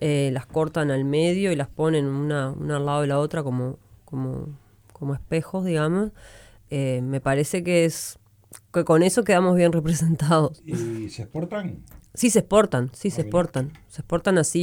las cortan al medio y las ponen una al lado de la otra como espejos, digamos. Me parece que con eso quedamos bien representados. ¿Y se exportan? Sí se exportan, sí se Ah, mira. exportan. Se exportan así